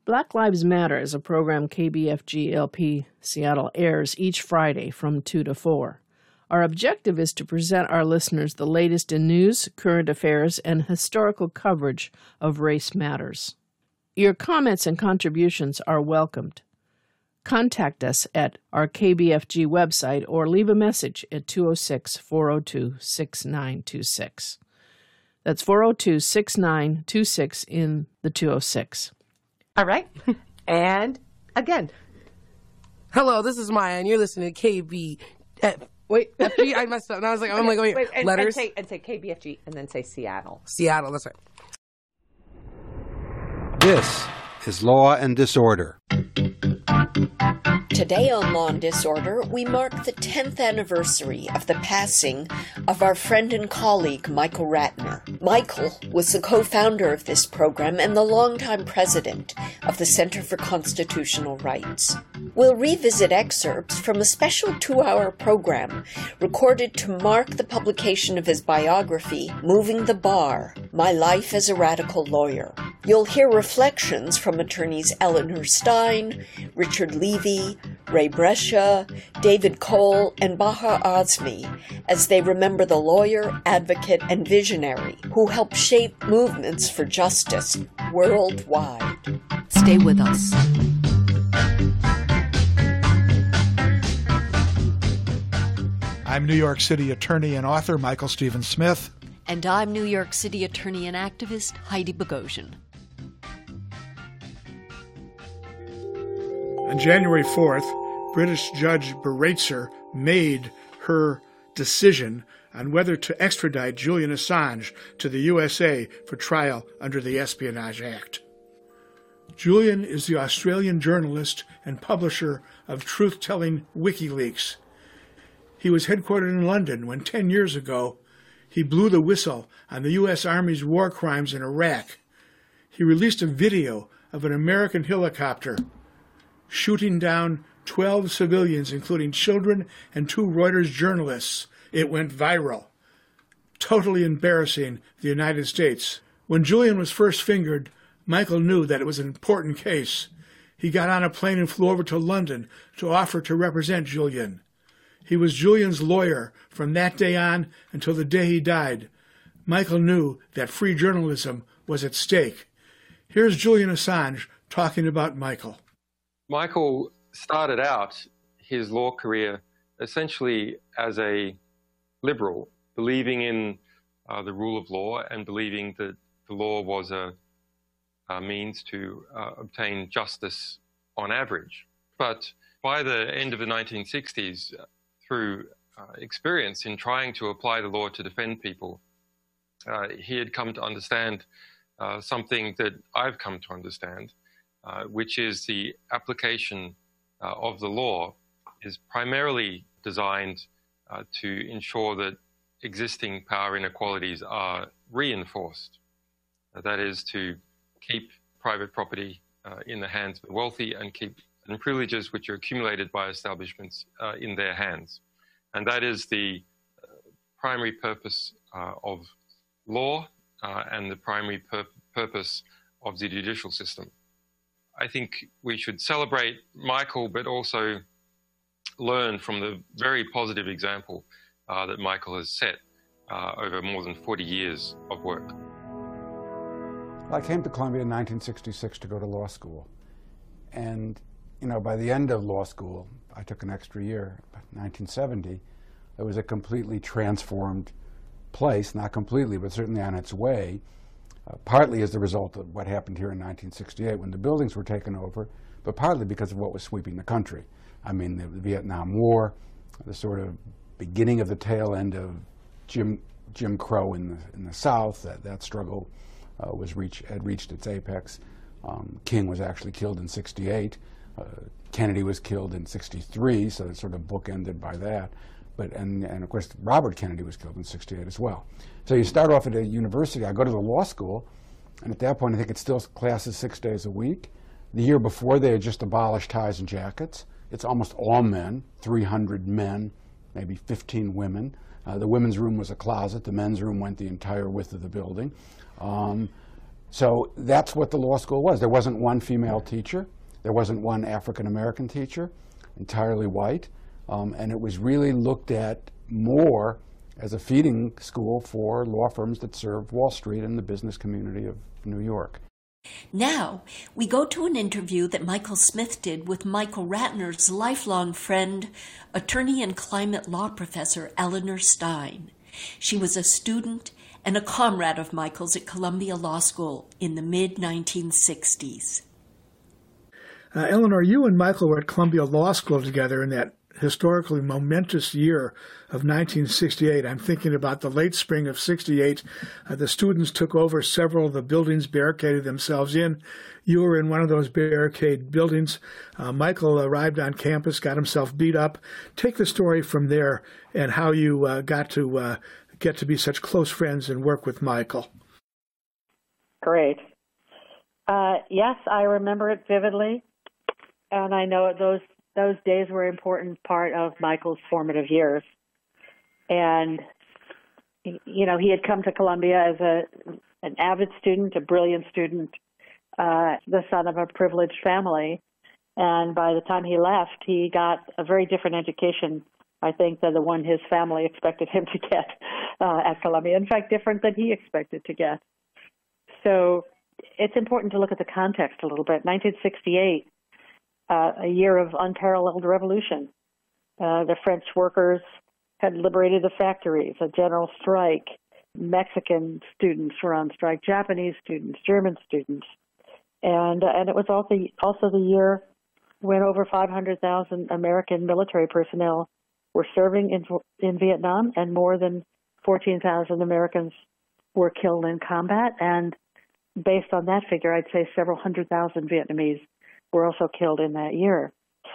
Black Lives Matter is a program KBFG-LP Seattle airs each Friday from 2 to 4. Our objective is to present our listeners the latest in news, current affairs, and historical coverage of race matters. Your comments and contributions are welcomed. Contact us at our KBFG website or leave a message at 206-402-6926. That's 402-6926 in the 206. All right. And again. Hello, this is Maya, and you're listening to KB. Wait, FB, I messed up. And I was like, oh my God, wait. Letters. And say KBFG, and then say Seattle. Seattle, that's right. This is Law and Disorder. Today on Law and Disorder, we mark the 10th anniversary of the passing of our friend and colleague, Michael Ratner. Michael was the co-founder of this program and the longtime president of the Center for Constitutional Rights. We'll revisit excerpts from a special 2-hour program recorded to mark the publication of his biography, Moving the Bar, My Life as a Radical Lawyer. You'll hear reflections from attorneys Eleanor Stein, Richard Levy, Ray Brescia, David Cole, and Baha Azmi as they remember the lawyer, advocate, and visionary who helped shape movements for justice worldwide. Stay with us. I'm New York City attorney and author Michael Stephen Smith. And I'm New York City attorney and activist Heidi Bogosian. On January 4th, British Judge Baraitser made her decision on whether to extradite Julian Assange to the USA for trial under the Espionage Act. Julian is the Australian journalist and publisher of truth-telling WikiLeaks. He was headquartered in London when 10 years ago he blew the whistle on the U.S. Army's war crimes in Iraq. He released a video of an American helicopter shooting down 12 civilians, including children and 2 Reuters journalists. It went viral, totally embarrassing the United States. When Julian was first fingered, Michael knew that it was an important case. He got on a plane and flew over to London to offer to represent Julian. He was Julian's lawyer from that day on until the day he died. Michael knew that free journalism was at stake. Here's Julian Assange talking about Michael. Michael started out his law career essentially as a liberal, believing in the rule of law and believing that the law was a means to obtain justice on average. But by the end of the 1960s, through experience in trying to apply the law to defend people, he had come to understand something that I've come to understand, which is the application of the law is primarily designed to ensure that existing power inequalities are reinforced. That is, to keep private property in the hands of the wealthy and keep privileges which are accumulated by establishments in their hands. And that is the primary purpose of law and the primary purpose of the judicial system. I think we should celebrate Michael, but also learn from the very positive example that Michael has set over more than 40 years of work. I came to Columbia in 1966 to go to law school. And, you know, by the end of law school, I took an extra year, 1970, it was a completely transformed place, not completely, but certainly on its way, partly as the result of what happened here in 1968 when the buildings were taken over, but partly because of what was sweeping the country. I mean, the Vietnam War, the sort of beginning of the tail end of Jim Crow in the South, that struggle had reached its apex. King was actually killed in '68. Kennedy was killed in '63, so it's sort of bookended by that. And of course, Robert Kennedy was killed in '68 as well. So you start off at a university. I go to the law school, and at that point, I think it's still classes 6 days a week. The year before, they had just abolished ties and jackets. It's almost all men, 300 men, maybe 15 women. The women's room was a closet. The men's room went the entire width of the building. So that's what the law school was. There wasn't one female teacher. There wasn't one African-American teacher, entirely white. And it was really looked at more as a feeding school for law firms that served Wall Street and the business community of New York. Now, we go to an interview that Michael Smith did with Michael Ratner's lifelong friend, attorney and climate law professor Eleanor Stein. She was a student and a comrade of Michael's at Columbia Law School in the mid-1960s. Eleanor, you and Michael were at Columbia Law School together in that historically momentous year of 1968. I'm thinking about the late spring of 68. The students took over several of the buildings, barricaded themselves in. You were in one of those barricade buildings. Michael arrived on campus, got himself beat up. Take the story from there and how you got to get to be such close friends and work with Michael. Great. Yes, I remember it vividly, and I know those days were an important part of Michael's formative years. And, you know, he had come to Columbia as an avid student, a brilliant student, the son of a privileged family. And by the time he left, he got a very different education, I think, than the one his family expected him to get at Columbia. In fact, different than he expected to get. So it's important to look at the context a little bit. 1968, a year of unparalleled revolution. The French workers had liberated the factories, a general strike. Mexican students were on strike, Japanese students, German students. And it was also the year when over 500,000 American military personnel were serving in Vietnam, and more than 14,000 Americans were killed in combat. And based on that figure, I'd say several 100,000 Vietnamese were also killed in that year.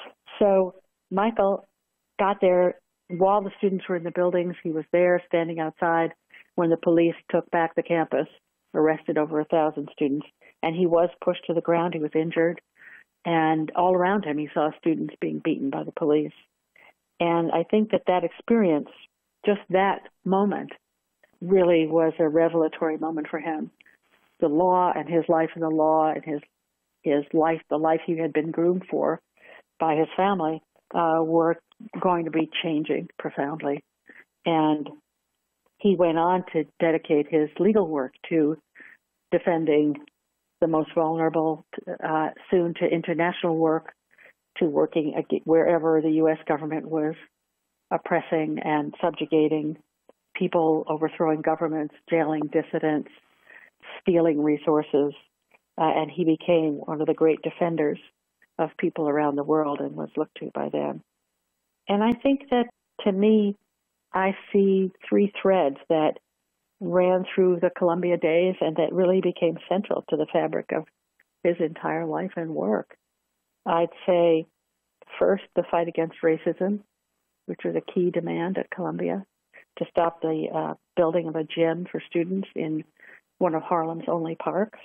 So Michael got there while the students were in the buildings. He was there standing outside when the police took back the campus, arrested over 1,000 students, and he was pushed to the ground. He was injured, and all around him he saw students being beaten by the police. And I think that experience, just that moment, really was a revelatory moment for him. The law and his life in the law and his life, the life he had been groomed for by his family, were going to be changing profoundly. And he went on to dedicate his legal work to defending the most vulnerable, soon to international work, to working wherever the U.S. government was oppressing and subjugating people, overthrowing governments, jailing dissidents, stealing resources. And he became one of the great defenders of people around the world and was looked to by them. And I think that, to me, I see three threads that ran through the Columbia days and that really became central to the fabric of his entire life and work. I'd say, first, the fight against racism, which was a key demand at Columbia, to stop the building of a gym for students in one of Harlem's only parks.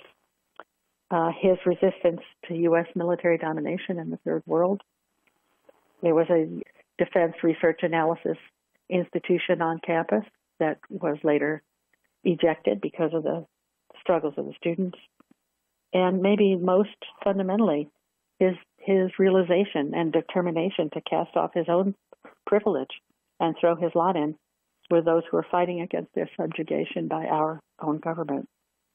His resistance to U.S. military domination in the Third World. There was a Defense Research Analysis Institution on campus that was later ejected because of the struggles of the students. And maybe most fundamentally, his realization and determination to cast off his own privilege and throw his lot in with those who are fighting against their subjugation by our own government.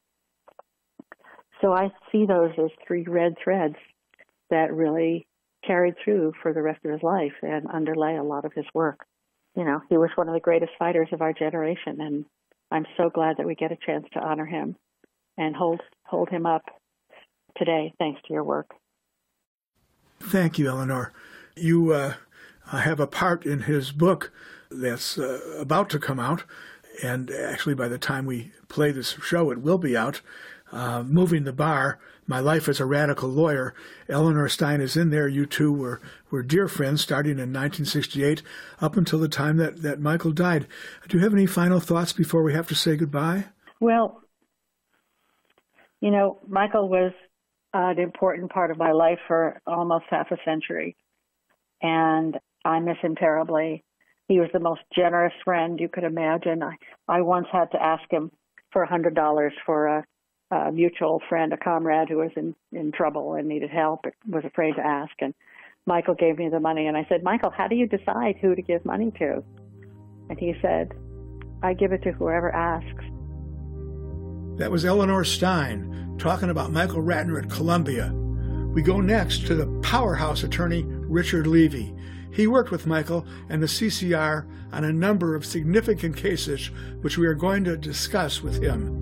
So I see those as three red threads that really carried through for the rest of his life and underlay a lot of his work. You know, he was one of the greatest fighters of our generation, and I'm so glad that we get a chance to honor him and hold him up today, thanks to your work. Thank you, Eleanor. You have a part in his book that's about to come out, and actually by the time we play this show, it will be out. Moving the Bar, My Life as a Radical Lawyer. Eleanor Stein is in there. You two were dear friends starting in 1968 up until the time that Michael died. Do you have any final thoughts before we have to say goodbye? Well, you know, Michael was an important part of my life for almost half a century, and I miss him terribly. He was the most generous friend you could imagine. I once had to ask him for $100 for a a mutual friend, a comrade who was in trouble and needed help, was afraid to ask. And Michael gave me the money, and I said, Michael, how do you decide who to give money to? And he said, I give it to whoever asks. That was Eleanor Stein talking about Michael Ratner at Columbia. We go next to the powerhouse attorney, Richard Levy. He worked with Michael and the CCR on a number of significant cases, which we are going to discuss with him.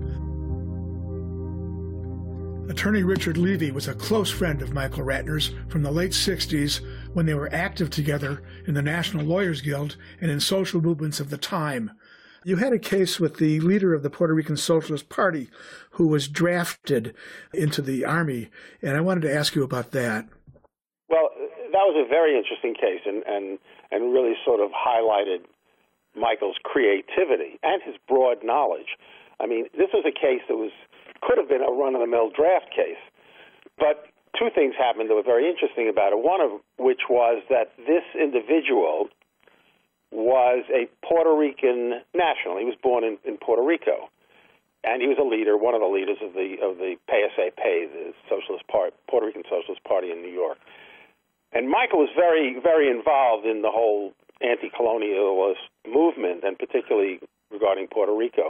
Attorney Richard Levy was a close friend of Michael Ratner's from the late 60s when they were active together in the National Lawyers Guild and in social movements of the time. You had a case with the leader of the Puerto Rican Socialist Party who was drafted into the Army, and I wanted to ask you about that. Well, that was a very interesting case and really sort of highlighted Michael's creativity and his broad knowledge. I mean, this was a case that could have been a run-of-the-mill draft case, but two things happened that were very interesting about it, one of which was that this individual was a Puerto Rican national. He was born in Puerto Rico, and he was a leader, one of the leaders of the PSAP, the Puerto Rican Socialist Party in New York. And Michael was very, very involved in the whole anti-colonialist movement, and particularly regarding Puerto Rico.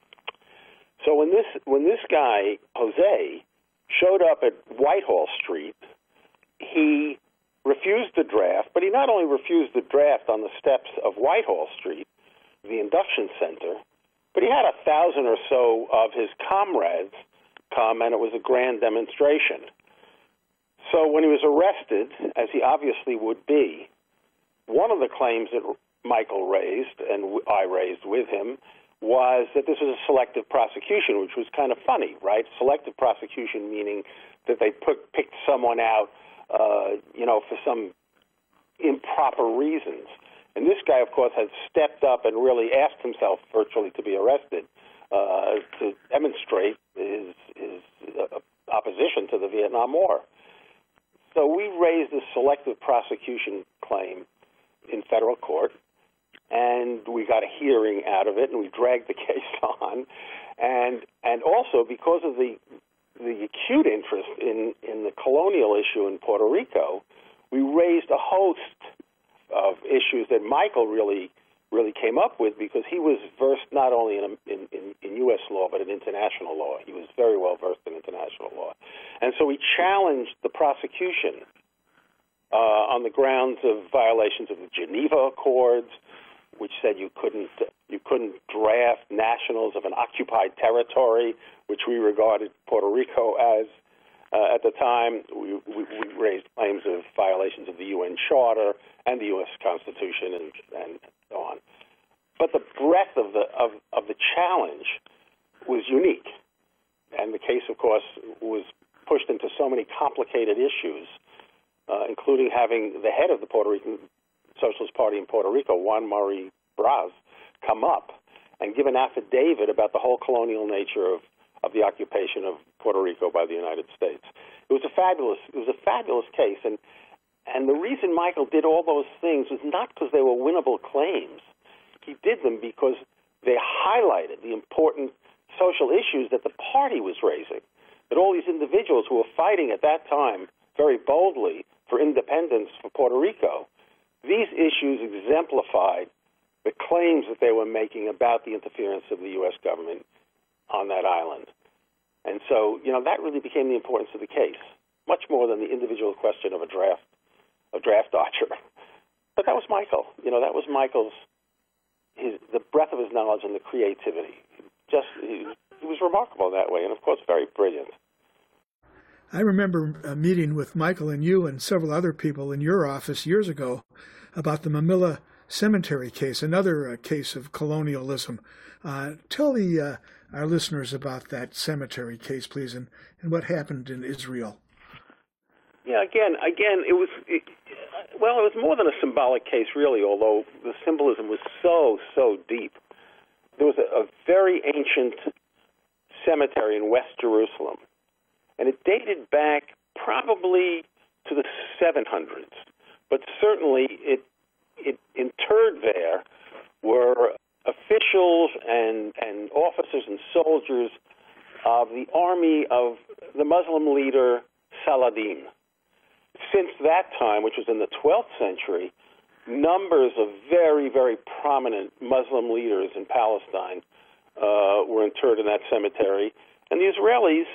So when this guy, Jose, showed up at Whitehall Street, he refused the draft, but he not only refused the draft on the steps of Whitehall Street, the induction center, but he had 1,000 or so of his comrades come, and it was a grand demonstration. So when he was arrested, as he obviously would be, one of the claims that Michael raised, and I raised with him, was that this was a selective prosecution, which was kind of funny, right? Selective prosecution meaning that they picked someone out, for some improper reasons. And this guy, of course, had stepped up and really asked himself virtually to be arrested to demonstrate his opposition to the Vietnam War. So we raised this selective prosecution claim in federal court, and we got a hearing out of it, and we dragged the case on. And also because of the acute interest in the colonial issue in Puerto Rico, we raised a host of issues that Michael really came up with, because he was versed not only in U.S. law but in international law. He was very well versed in international law. And so we challenged the prosecution on the grounds of violations of the Geneva Accords, which said you couldn't draft nationals of an occupied territory, which we regarded Puerto Rico as at the time. We raised claims of violations of the UN Charter and the U.S. Constitution and so on. But the breadth of the challenge was unique, and the case, of course, was pushed into so many complicated issues, including having the head of the Puerto Rican Socialist Party in Puerto Rico, Juan Marie Braz, come up and give an affidavit about the whole colonial nature of the occupation of Puerto Rico by the United States. It was a fabulous case, and the reason Michael did all those things was not because they were winnable claims. He did them because they highlighted the important social issues that the party was raising, that all these individuals who were fighting at that time very boldly for independence for Puerto Rico, these issues exemplified the claims that they were making about the interference of the U.S. government on that island. And so, that really became the importance of the case, much more than the individual question of a draft dodger. But that was Michael. That was Michael's, the breadth of his knowledge and the creativity. He was remarkable that way, and of course, very brilliant. I remember a meeting with Michael and you and several other people in your office years ago about the Mamilla Cemetery case, another case of colonialism. Tell our listeners about that cemetery case, please, and what happened in Israel. Yeah, again, it was more than a symbolic case, really, although the symbolism was so deep. There was a very ancient cemetery in West Jerusalem, and it dated back probably to the 700s, but certainly it interred there were officials and officers and soldiers of the army of the Muslim leader Saladin. Since that time, which was in the 12th century, numbers of very, very prominent Muslim leaders in Palestine were interred in that cemetery. And the Israelis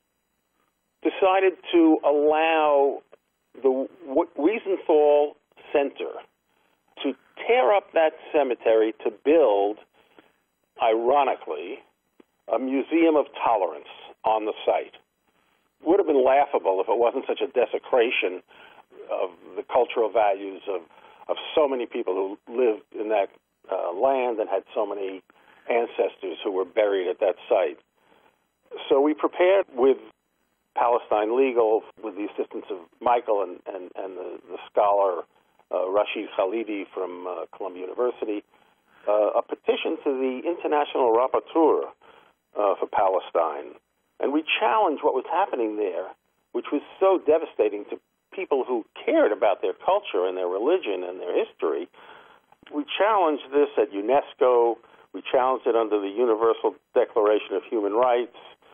decided to allow the Wiesenthal Center to tear up that cemetery to build, ironically, a museum of tolerance on the site. Would have been laughable if it wasn't such a desecration of the cultural values of so many people who lived in that land and had so many ancestors who were buried at that site. So we prepared with Palestine Legal, with the assistance of Michael and the scholar Rashid Khalidi from Columbia University, a petition to the International Rapporteur for Palestine. And we challenged what was happening there, which was so devastating to people who cared about their culture and their religion and their history. We challenged this at UNESCO. We challenged it under the Universal Declaration of Human Rights.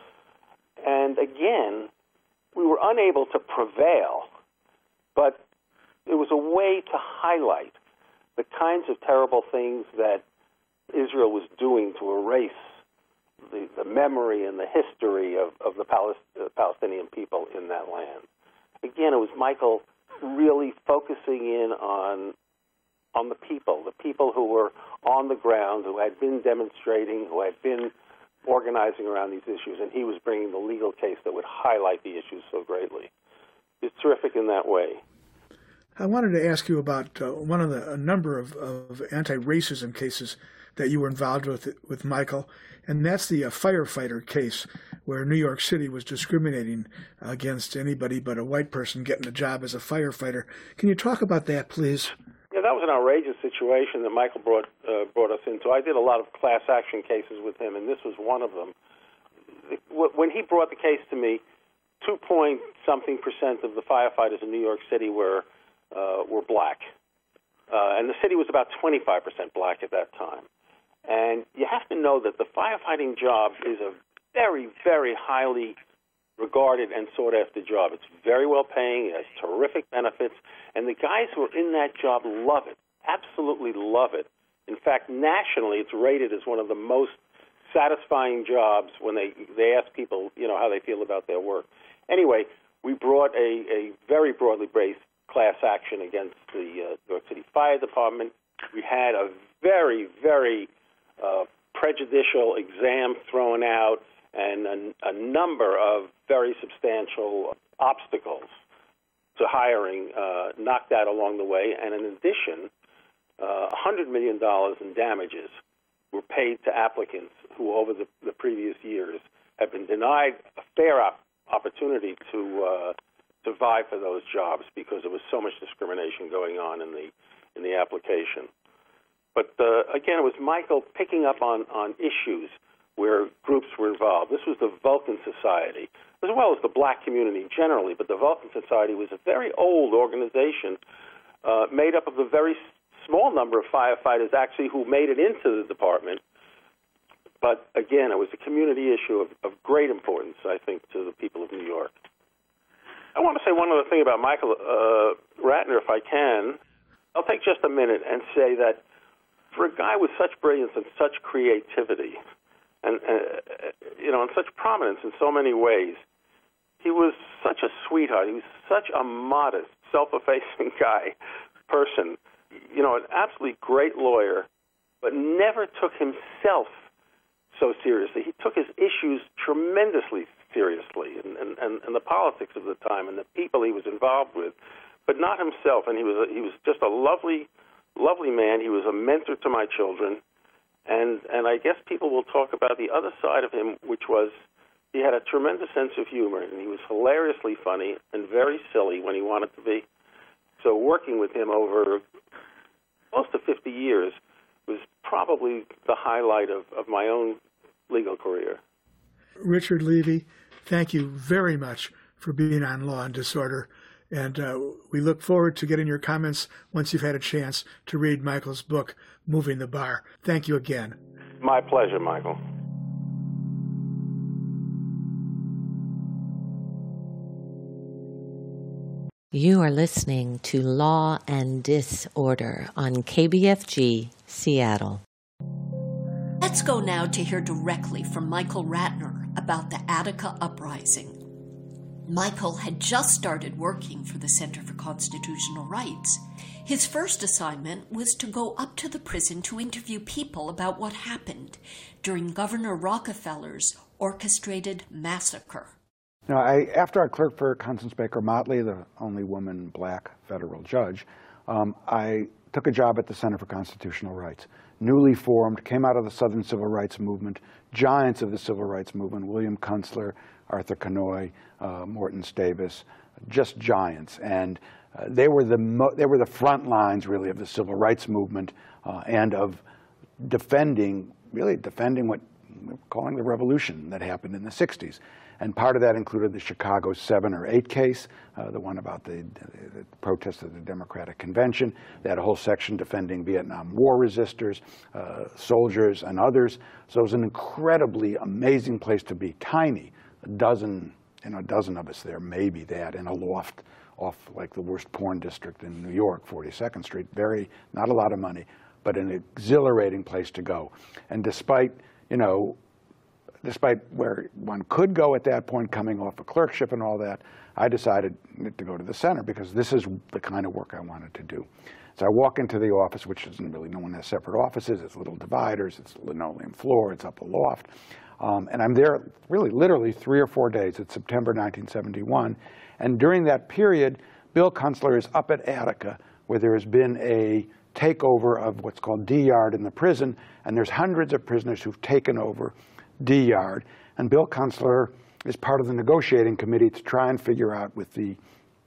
And again, we were unable to prevail, but it was a way to highlight the kinds of terrible things that Israel was doing to erase the memory and the history of the Palestinian people in that land. Again, it was Michael really focusing in on the people who were on the ground, who had been demonstrating, who had been organizing around these issues, and he was bringing the legal case that would highlight the issues so greatly. It's terrific in that way. I wanted to ask you about one of a number of anti-racism cases that you were involved with Michael, and that's the firefighter case where New York City was discriminating against anybody but a white person getting a job as a firefighter. Can you talk about that, please? Yeah, that was an outrageous situation that Michael brought us into. I did a lot of class action cases with him, and this was one of them. When he brought the case to me, 2-point-something% of the firefighters in New York City were black, and the city was about 25% black at that time. And you have to know that the firefighting job is a very, very highly regarded and sought-after job. It's very well-paying. It has terrific benefits. And the guys who are in that job love it, absolutely love it. In fact, nationally, it's rated as one of the most satisfying jobs when they ask people, how they feel about their work. Anyway, we brought a very broadly based class action against the New York City Fire Department. We had a very, very prejudicial exam thrown out and a number of very substantial obstacles to hiring knocked out along the way. And in addition, $100 million in damages were paid to applicants who over the previous years have been denied a fair opportunity to vie for those jobs because there was so much discrimination going on in the application. But again, it was Michael picking up on issues where groups were involved. This was the Vulcan Society, as well as the black community generally, but the Vulcan Society was a very old organization made up of a very small number of firefighters actually who made it into the department. But again, it was a community issue of great importance, I think, to the people of New York. I want to say one other thing about Michael Ratner, if I can. I'll take just a minute and say that for a guy with such brilliance and such creativity and and such prominence in so many ways, he was such a sweetheart. He was such a modest, self-effacing person, an absolutely great lawyer, but never took himself so seriously. He took his issues tremendously seriously and the politics of the time and the people he was involved with, but not himself. And he was just a lovely man. He was a mentor to my children. And I guess people will talk about the other side of him, which was he had a tremendous sense of humor, and he was hilariously funny and very silly when he wanted to be. So working with him over close to 50 years was probably the highlight of my own legal career. Richard Levy, thank you very much for being on Law and Disorder. And we look forward to getting your comments once you've had a chance to read Michael's book, Moving the Bar. Thank you again. My pleasure, Michael. You are listening to Law and Disorder on KBFG, Seattle. Let's go now to hear directly from Michael Ratner about the Attica Uprising. Michael had just started working for the Center for Constitutional Rights. His first assignment was to go up to the prison to interview people about what happened during Governor Rockefeller's orchestrated massacre. Now, after I clerked for Constance Baker Motley, the only woman black federal judge, I took a job at the Center for Constitutional Rights. Newly formed, came out of the Southern Civil Rights Movement, giants of the Civil Rights Movement, William Kunstler, Arthur Kanoy, Morton Stavis, just giants. And they were the front lines, really, of the Civil Rights Movement and of defending what we're calling the revolution that happened in the 60s. And part of that included the Chicago 7 or 8 case, the one about the protests at the Democratic Convention. They had a whole section defending Vietnam War resistors, soldiers, and others. So it was an incredibly amazing place to be. Tiny, a dozen of us there, maybe that, in a loft off like the worst porn district in New York, 42nd Street. Not a lot of money, but an exhilarating place to go. And despite where one could go at that point, coming off a clerkship and all that, I decided to go to the center because this is the kind of work I wanted to do. So I walk into the office, which isn't really, no one has separate offices. It's little dividers. It's linoleum floor. It's up a loft. And I'm there really literally 3 or 4 days. It's September 1971. And during that period, Bill Kunstler is up at Attica, where there has been a takeover of what's called D Yard in the prison. And there's hundreds of prisoners who've taken over D Yard. And Bill Kunstler is part of the negotiating committee to try and figure out with the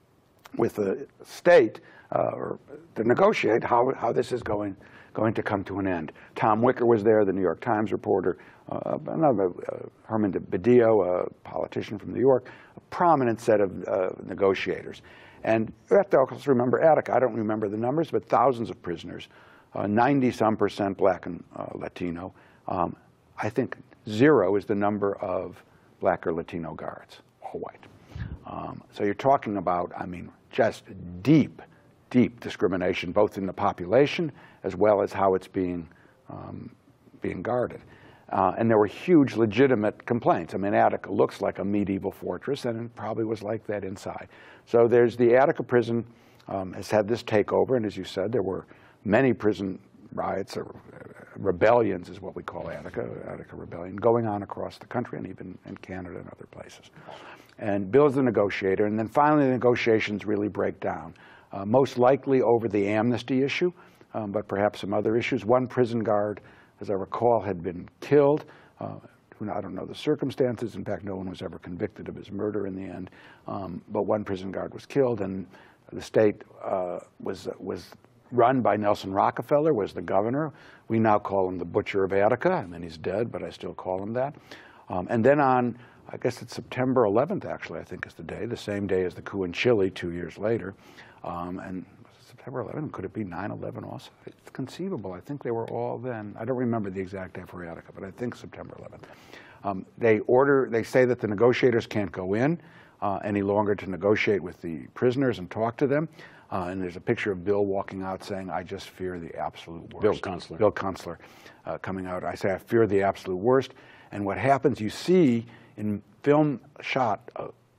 state or to negotiate how this is going to come to an end. Tom Wicker was there, the New York Times reporter, Herman Badillo, a politician from New York, a prominent set of negotiators. And you have to also remember Attica. I don't remember the numbers, but thousands of prisoners, 90-some% black and Latino. I think 0 is the number of black or Latino guards, all white. So you're talking about, just deep discrimination, both in the population as well as how it's being guarded. And there were huge legitimate complaints. Attica looks like a medieval fortress, and it probably was like that inside. So there's the Attica prison has had this takeover, and as you said, there were many prison riots or rebellions is what we call Attica Rebellion, going on across the country and even in Canada and other places. And Bill's the negotiator, and then finally the negotiations really break down, most likely over the amnesty issue, but perhaps some other issues. One prison guard, as I recall, had been killed. I don't know the circumstances. In fact, no one was ever convicted of his murder in the end. But one prison guard was killed, and the state was run by Nelson Rockefeller, was the governor. We now call him the Butcher of Attica, and then he's dead, but I still call him that. And then on, I guess it's September 11th, actually, I think is the day, the same day as the coup in Chile 2 years later. And September 11th, could it be 9/11 also? It's conceivable. I think they were all then. I don't remember the exact day for Attica, but I think September 11th. They say that the negotiators can't go in any longer to negotiate with the prisoners and talk to them. And there's a picture of Bill walking out saying, "I just fear the absolute worst." Bill Kunstler coming out. I say, "I fear the absolute worst." And what happens, you see in film shot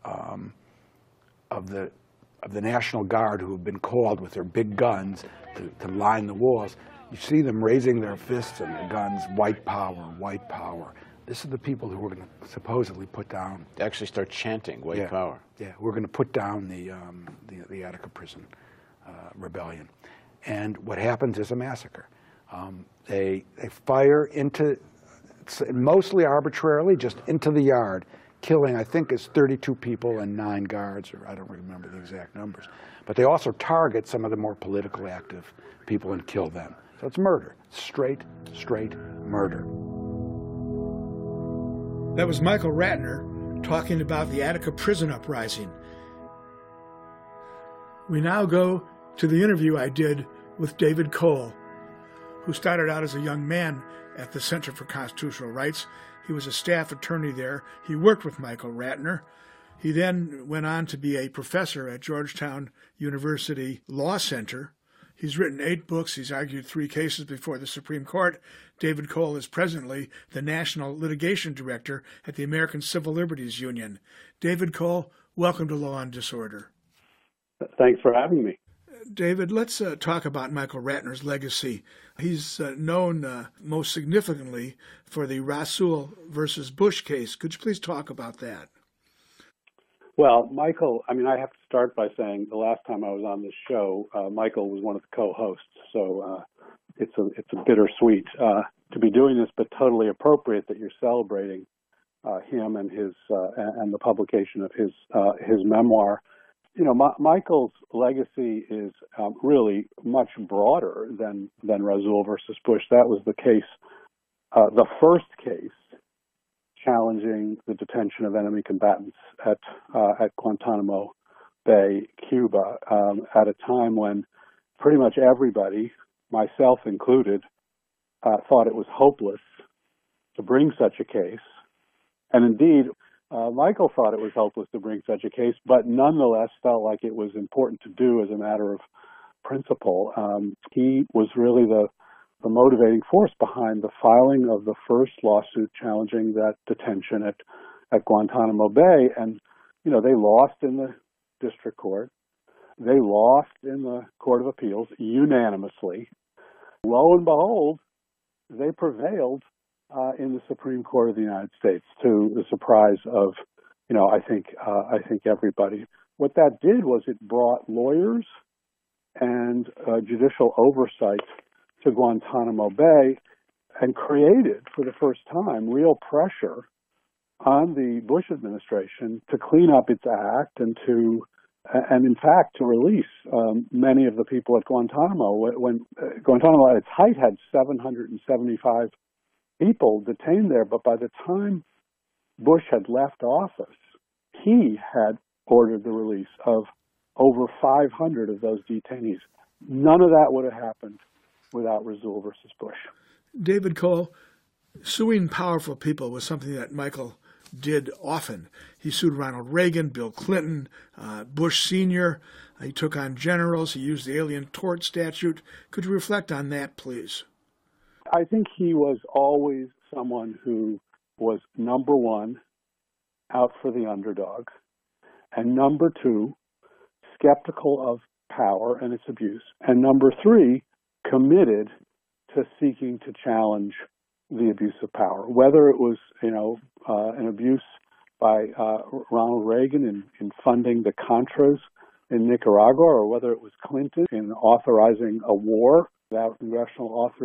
of the National Guard who have been called with their big guns to line the walls. You see them raising their fists and their guns, white power, white power. This is the people who were going to supposedly put down. They actually start chanting white power. Yeah, we're going to put down the Attica prison rebellion. And what happens is a massacre. They fire into, mostly arbitrarily, just into the yard, killing, I think, is 32 people and 9 guards, or I don't remember the exact numbers. But they also target some of the more politically active people and kill them. So it's murder, straight murder. That was Michael Ratner talking about the Attica prison uprising. We now go to the interview I did with David Cole, who started out as a young man at the Center for Constitutional Rights. He was a staff attorney there. He worked with Michael Ratner. He then went on to be a professor at Georgetown University Law Center. He's written 8 books. He's argued 3 cases before the Supreme Court. David Cole is presently the National Litigation Director at the American Civil Liberties Union. David Cole, welcome to Law and Disorder. Thanks for having me. David, let's talk about Michael Ratner's legacy. He's known most significantly for the Rasool versus Bush case. Could you please talk about that? Well, Michael, I have to start by saying the last time I was on this show, Michael was one of the co-hosts, so it's a bittersweet to be doing this, but totally appropriate that you're celebrating him and his and the publication of his memoir. You know, Michael's legacy is really much broader than Rasool versus Bush. That was the case, the first case challenging the detention of enemy combatants at Guantanamo Bay, Cuba, at a time when pretty much everybody, myself included, thought it was hopeless to bring such a case. And indeed, Michael thought it was hopeless to bring such a case, but nonetheless felt like it was important to do as a matter of principle. He was really the motivating force behind the filing of the first lawsuit challenging that detention at Guantanamo Bay. And, you know, they lost in the district court. They lost in the Court of Appeals unanimously. Lo and behold, they prevailed in the Supreme Court of the United States, to the surprise of, you know, I think everybody. What that did was it brought lawyers and judicial oversight to Guantanamo Bay and created, for the first time, real pressure on the Bush administration to clean up its act and in fact to release many of the people at Guantanamo. When Guantanamo at its height had 775 people detained there, but by the time Bush had left office, he had ordered the release of over 500 of those detainees. None of that would have happened without Rasool versus Bush. David Cole, suing powerful people was something that Michael did often. He sued Ronald Reagan, Bill Clinton, Bush Sr. He took on generals. He used the Alien Tort Statute. Could you reflect on that, please? I think he was always someone who was, number one, out for the underdog, and number two, skeptical of power and its abuse, and number three, committed to seeking to challenge the abuse of power, whether it was, an abuse by Ronald Reagan in funding the Contras in Nicaragua, or whether it was Clinton in authorizing a war without congressional authorization.